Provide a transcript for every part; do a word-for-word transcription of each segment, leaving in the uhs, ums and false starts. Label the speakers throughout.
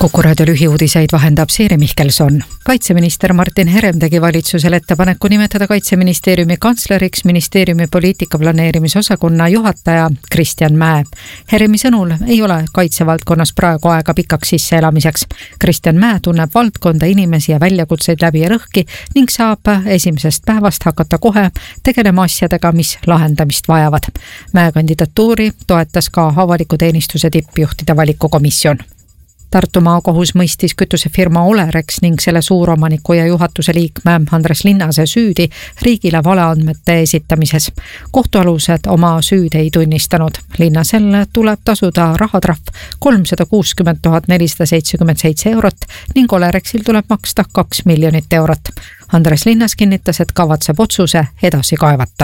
Speaker 1: Kuku raadio lühiuudiseid vahendab Siiri Mihkelson. Kaitseminister Martin Herem tegi valitsusele ettepaneku nimetada Kaitseministeeriumi kantsleriks ministeeriumi poliitikaplaneerimisosakonna juhataja Kristjan Mäe. Heremi sõnul ei ole kaitsevaldkonnas praegu aega pikaks sisseelamiseks. Kristjan Mäe tunneb valdkonda, inimesi ja väljakutseid läbi ja lõhki ning saab esimesest päevast hakata kohe tegelema asjadega, mis lahendamist vajavad. Mäe kandidatuuri toetas ka avaliku teenistuse tippjuhtide valikukomisjon. Tartu maakohus mõistis kütusefirma Olerex ning selle suuromaniku ja juhatuse liikme Andres Linnase süüdi riigile valeandmete esitamises. Kohtualused oma süüd ei tunnistanud. Linnasel tuleb tasuda rahatrahv kolmsada kuuskümmend tuhat nelisada seitsekümmend seitse eurot ning Olerexil tuleb maksta kaks miljonit eurot. Andres Linnas kinnitas, et kavatseb otsuse edasi kaevata.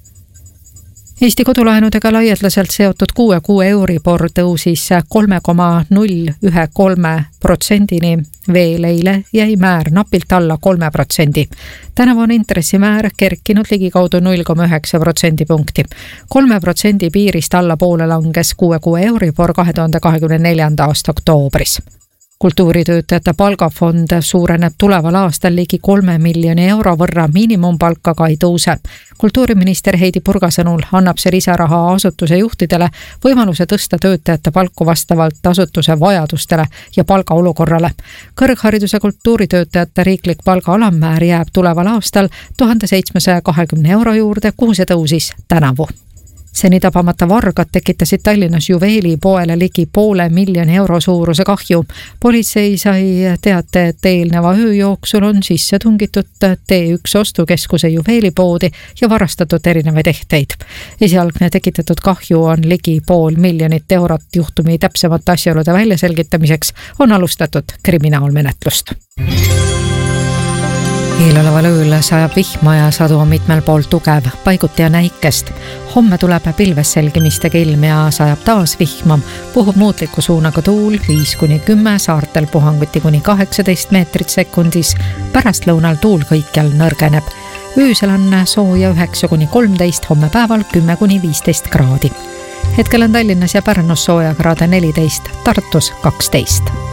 Speaker 1: Eesti kodulaenudega laialdaselt seotud kuue kuu Euribor tõusis kolme koma null üks kolm protsendini, veel eile jäi määr napilt alla kolme protsendi. Tänavu on intressimäär kerkinud ligikaudu null koma üheksa protsendipunkti. kolme protsendi piirist alla poole langes kuue kuu Euribor kahe tuhande kahekümne neljanda aasta oktoobris. Kultuuritöötajate palgafond suureneb tuleval aastal ligi kolme miljoni euro võrra, miinimumpalka ka ei tõuse. Kultuuriminister Heidi Purga sõnul annab see lisaraha asutuse juhtidele võimaluse tõsta töötajate palku vastavalt asutuse vajadustele ja palgaolukorrale. Kõrghariduse kultuuritöötajate riiklik palga alammäär jääb tuleval aastal tuhande seitsmesaja kahekümne euro juurde, kuhu see tõusis tänavu. Seni tabamata vargad tekitasid Tallinnas Juveeli poele ligi poole miljoni euro suuruse kahju. Politsei sai teate, et eelneva öö jooksul on sisse tungitud T üks ostukeskuse Juveeli poodi ja varastatud erinevaid ehteid. Esialgne tekitatud kahju on ligi pool miljonit eurot. Juhtumi täpsemate asjaolude väljaselgitamiseks on alustatud kriminaalmenetlust. Eeloleval ööl sajab vihma ja sadu on mitmel pool tugev, paiguti ja näikest. Homme tuleb pilves selgimistega ilm ja sajab taas vihma. Puhub muutliku suunaga tuul viis kuni kümme, saartel puhanguti kuni kaheksateist meetrit sekundis. Pärast lõunal tuul kõikjal nõrgeneb. Öösel on sooja üheksa kuni kolmteist, homme päeval kümme kuni viisteist kraadi. Hetkel on Tallinnas ja Pärnus sooja kraade neliteist, Tartus kaksteist.